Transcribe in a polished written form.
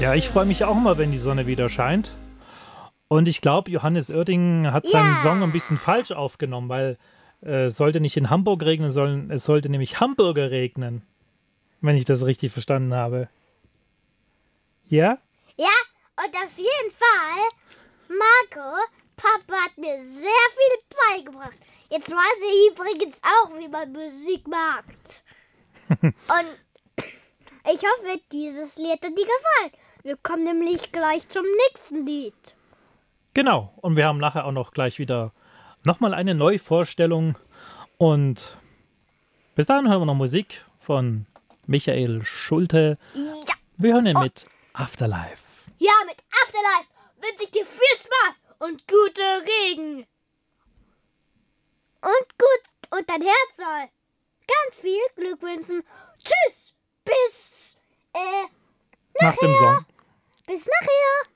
Ja, ich freue mich auch immer, wenn die Sonne wieder scheint. Und ich glaube, Johannes Oerding hat seinen Song ein bisschen falsch aufgenommen, weil es sollte nicht in Hamburg regnen, sondern es sollte nämlich Hamburger regnen, wenn ich das richtig verstanden habe. Ja? Ja, und auf jeden Fall, Marco, Papa hat mir sehr viel beigebracht. Jetzt weiß ich übrigens auch, wie man Musik macht. Und ich hoffe, dieses Lied hat dir gefallen. Wir kommen nämlich gleich zum nächsten Lied. Genau. Und wir haben nachher auch noch gleich wieder nochmal eine Neuvorstellung. Und bis dahin hören wir noch Musik von Michael Schulte. Ja, Wir hören ihn mit Afterlife. ja, mit Afterlife wünsche ich dir viel Spaß und gute Regen. Und dein Herz soll ganz viel Glück wünschen. Tschüss, bis Nach dem Song. bis nachher.